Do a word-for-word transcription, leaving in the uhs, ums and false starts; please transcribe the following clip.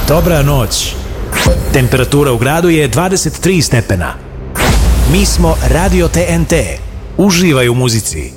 Dobra noć. Temperatura u gradu je dvadeset tri stepena. Mi smo Radio T N T. Uživaj u muzici.